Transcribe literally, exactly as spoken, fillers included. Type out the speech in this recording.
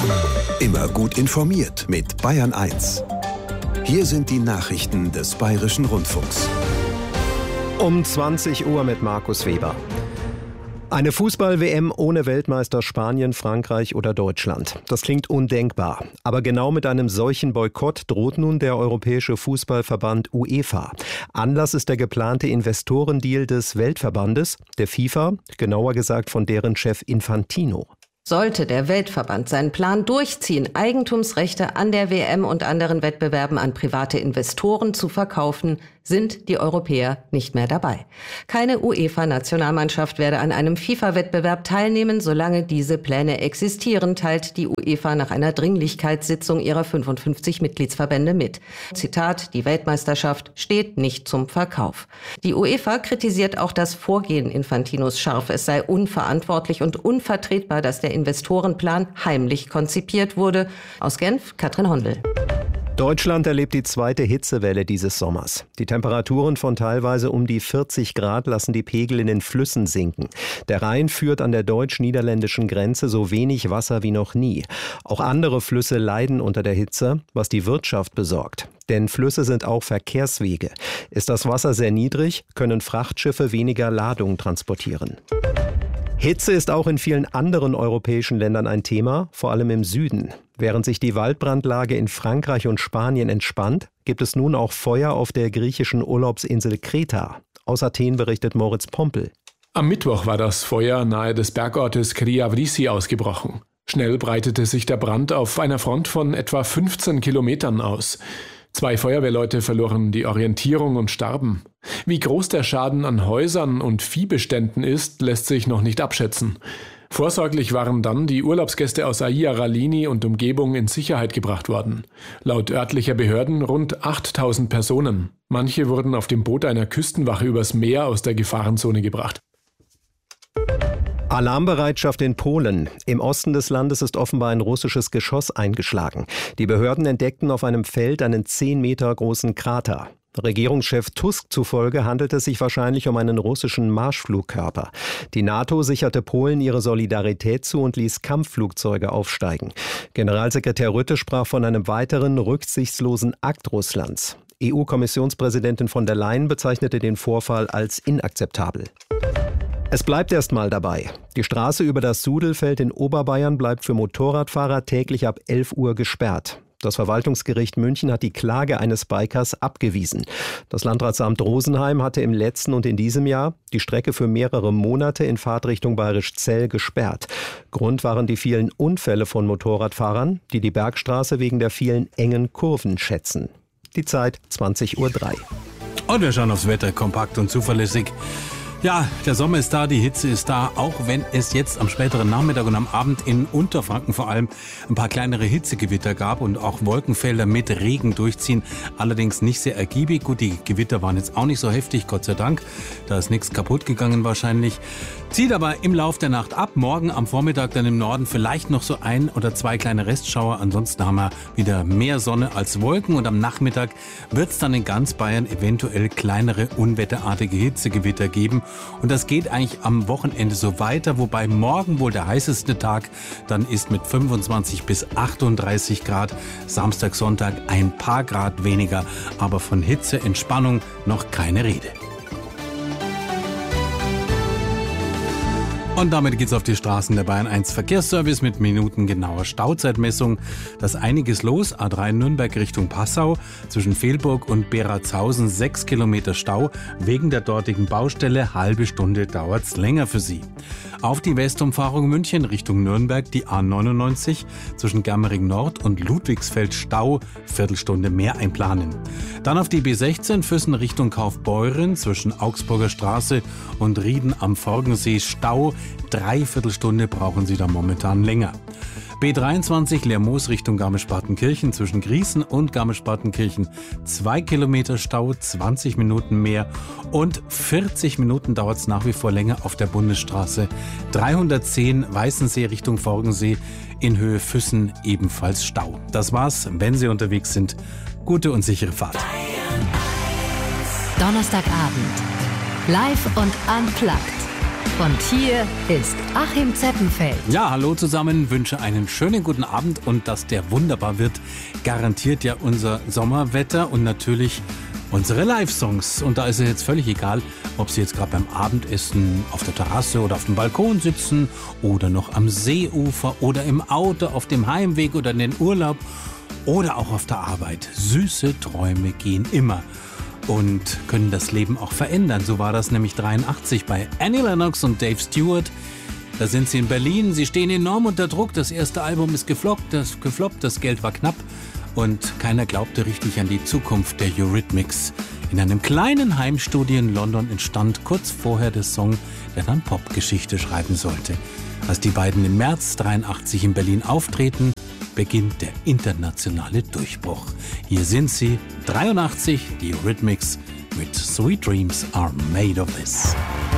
Immer gut informiert mit Bayern eins. Hier sind die Nachrichten des Bayerischen Rundfunks. Um zwanzig Uhr mit Markus Weber. Eine Fußball-W M ohne Weltmeister Spanien, Frankreich oder Deutschland. Das klingt undenkbar. Aber genau mit einem solchen Boykott droht nun der Europäische Fußballverband UEFA. Anlass ist der geplante Investorendeal des Weltverbandes, der FIFA, genauer gesagt von deren Chef Infantino. Sollte der Weltverband seinen Plan durchziehen, Eigentumsrechte an der W M und anderen Wettbewerben an private Investoren zu verkaufen, sind die Europäer nicht mehr dabei. Keine UEFA-Nationalmannschaft werde an einem FIFA-Wettbewerb teilnehmen, solange diese Pläne existieren, teilt die UEFA nach einer Dringlichkeitssitzung ihrer fünfundfünfzig Mitgliedsverbände mit. Zitat, die Weltmeisterschaft steht nicht zum Verkauf. Die UEFA kritisiert auch das Vorgehen Infantinos scharf. Es sei unverantwortlich und unvertretbar, dass der Investorenplan heimlich konzipiert wurde. Aus Genf, Katrin Hondel. Deutschland erlebt die zweite Hitzewelle dieses Sommers. Die Temperaturen von teilweise um die vierzig Grad lassen die Pegel in den Flüssen sinken. Der Rhein führt an der deutsch-niederländischen Grenze so wenig Wasser wie noch nie. Auch andere Flüsse leiden unter der Hitze, was die Wirtschaft besorgt. Denn Flüsse sind auch Verkehrswege. Ist das Wasser sehr niedrig, können Frachtschiffe weniger Ladung transportieren. Hitze ist auch in vielen anderen europäischen Ländern ein Thema, vor allem im Süden. Während sich die Waldbrandlage in Frankreich und Spanien entspannt, gibt es nun auch Feuer auf der griechischen Urlaubsinsel Kreta. Aus Athen berichtet Moritz Pompel. Am Mittwoch war das Feuer nahe des Bergortes Kriavrisi ausgebrochen. Schnell breitete sich der Brand auf einer Front von etwa fünfzehn Kilometern aus. Zwei Feuerwehrleute verloren die Orientierung und starben. Wie groß der Schaden an Häusern und Viehbeständen ist, lässt sich noch nicht abschätzen. Vorsorglich waren dann die Urlaubsgäste aus Aia Ralini und Umgebung in Sicherheit gebracht worden. Laut örtlicher Behörden rund achttausend Personen. Manche wurden auf dem Boot einer Küstenwache übers Meer aus der Gefahrenzone gebracht. Alarmbereitschaft in Polen. Im Osten des Landes ist offenbar ein russisches Geschoss eingeschlagen. Die Behörden entdeckten auf einem Feld einen zehn Meter großen Krater. Regierungschef Tusk zufolge handelt es sich wahrscheinlich um einen russischen Marschflugkörper. Die NATO sicherte Polen ihre Solidarität zu und ließ Kampfflugzeuge aufsteigen. Generalsekretär Rutte sprach von einem weiteren rücksichtslosen Akt Russlands. E U-Kommissionspräsidentin von der Leyen bezeichnete den Vorfall als inakzeptabel. Es bleibt erstmal dabei. Die Straße über das Sudelfeld in Oberbayern bleibt für Motorradfahrer täglich ab elf Uhr gesperrt. Das Verwaltungsgericht München hat die Klage eines Bikers abgewiesen. Das Landratsamt Rosenheim hatte im letzten und in diesem Jahr die Strecke für mehrere Monate in Fahrtrichtung Bayerischzell gesperrt. Grund waren die vielen Unfälle von Motorradfahrern, die die Bergstraße wegen der vielen engen Kurven schätzen. Die Zeit zwanzig Uhr drei. Und wir schauen aufs Wetter, kompakt und zuverlässig. Ja, der Sommer ist da, die Hitze ist da, auch wenn es jetzt am späteren Nachmittag und am Abend in Unterfranken vor allem ein paar kleinere Hitzegewitter gab und auch Wolkenfelder mit Regen durchziehen, allerdings nicht sehr ergiebig. Gut, die Gewitter waren jetzt auch nicht so heftig, Gott sei Dank, da ist nichts kaputt gegangen wahrscheinlich. Zieht aber im Lauf der Nacht ab, morgen am Vormittag dann im Norden vielleicht noch so ein oder zwei kleine Restschauer, ansonsten haben wir wieder mehr Sonne als Wolken und am Nachmittag wird es dann in ganz Bayern eventuell kleinere unwetterartige Hitzegewitter geben. Und das geht eigentlich am Wochenende so weiter, wobei morgen wohl der heißeste Tag dann ist mit fünfundzwanzig bis achtunddreißig Grad. Samstag, Sonntag ein paar Grad weniger, aber von Hitze, Entspannung noch keine Rede. Und damit geht's auf die Straßen der Bayern eins Verkehrsservice mit minutengenauer Stauzeitmessung. Da ist einiges los. A drei Nürnberg Richtung Passau. Zwischen Velburg und Beratshausen sechs Kilometer Stau. Wegen der dortigen Baustelle halbe Stunde dauert's länger für Sie. Auf die Westumfahrung München Richtung Nürnberg die A neunundneunzig. Zwischen Germering Nord und Ludwigsfeld Stau. Viertelstunde mehr einplanen. Dann auf die B sechzehn Füssen Richtung Kaufbeuren. Zwischen Augsburger Straße und Rieden am Forgensee Stau. Dreiviertelstunde brauchen Sie da momentan länger. B dreiundzwanzig Lermoos Richtung Garmisch-Partenkirchen zwischen Griesen und Garmisch-Partenkirchen zwei Kilometer Stau, zwanzig Minuten mehr und vierzig Minuten dauert es nach wie vor länger auf der Bundesstraße dreihundertzehn Weißensee Richtung Forgensee in Höhe Füssen ebenfalls Stau. Das war's, wenn Sie unterwegs sind. Gute und sichere Fahrt. Donnerstagabend. Live und unplugged. Und hier ist Achim Zeppenfeld. Ja, hallo zusammen, wünsche einen schönen guten Abend und dass der wunderbar wird, garantiert ja unser Sommerwetter und natürlich unsere Live-Songs. Und da ist es jetzt völlig egal, ob Sie jetzt gerade beim Abendessen auf der Terrasse oder auf dem Balkon sitzen oder noch am Seeufer oder im Auto auf dem Heimweg oder in den Urlaub oder auch auf der Arbeit. Süße Träume gehen immer und können das Leben auch verändern. So war das nämlich dreiundachtzig bei Annie Lennox und Dave Stewart. Da sind sie in Berlin, sie stehen enorm unter Druck. Das erste Album ist gefloppt, das, gefloppt, das Geld war knapp und keiner glaubte richtig an die Zukunft der Eurythmics. In einem kleinen Heimstudio in London entstand kurz vorher der Song, der dann Popgeschichte schreiben sollte. Als die beiden im März dreiundachtzig in Berlin auftreten, beginnt der internationale Durchbruch. Hier sind sie, dreiundachtzig, die Eurythmics mit Sweet Dreams Are Made of This.